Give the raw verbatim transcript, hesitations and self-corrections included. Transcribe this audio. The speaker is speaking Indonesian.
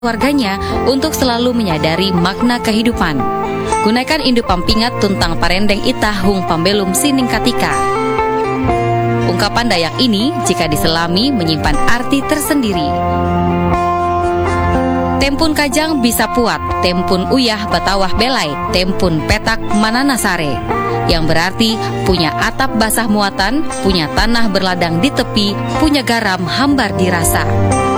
warganya untuk selalu menyadari makna kehidupan. Gunakan Indu Pampingat tuntang parendeng itah hung pambelum sining katika. Ungkapan Dayak ini jika diselami menyimpan arti tersendiri. Tempun kajang bisa puat, tempun uyah batawah belai, tempun petak mananasare, yang berarti punya atap basah muatan, punya tanah berladang di tepi, punya garam hambar dirasa.